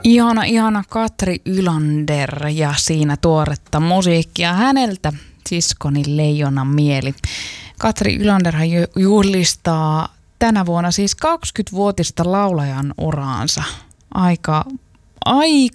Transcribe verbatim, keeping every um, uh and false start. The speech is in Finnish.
Ihana, ihana Katri Ylander ja siinä tuoretta musiikkia häneltä, siskoni Leijonan mieli. Katri Ylanderhan juhlistaa tänä vuonna siis kaksikymmenvuotista laulajan uraansa. Aika, aika